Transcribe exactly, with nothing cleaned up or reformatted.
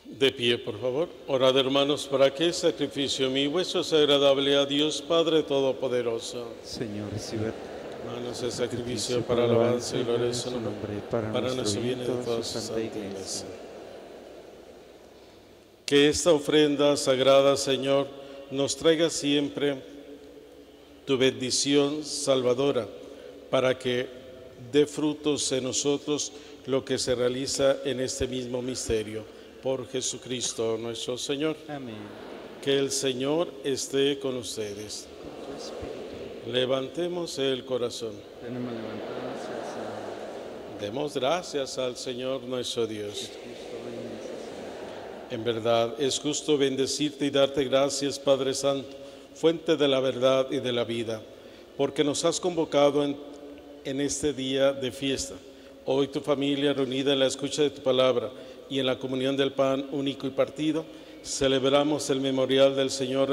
De pie, por favor. Orad, hermanos, para que el sacrificio mío y vuestro sea agradable a Dios Padre Todopoderoso. Señor, recibe Manos de sacrificio para alabanza y gloria de su nombre, para nuestro bien y de toda su santa iglesia. Que esta ofrenda sagrada, Señor, nos traiga siempre tu bendición salvadora, para que dé frutos en nosotros lo que se realiza en este mismo misterio. Por Jesucristo nuestro Señor. Amén. Que el Señor esté con ustedes. Con tu espíritu. Levantemos el corazón. Tenemos levantados hacia el Señor. Demos gracias al Señor nuestro Dios. Es justo y necesario. En verdad, es justo bendecirte y darte gracias, Padre Santo, fuente de la verdad y de la vida, porque nos has convocado en, en este día de fiesta. Hoy tu familia, reunida en la escucha de tu palabra y en la comunión del pan único y partido, celebramos el memorial del Señor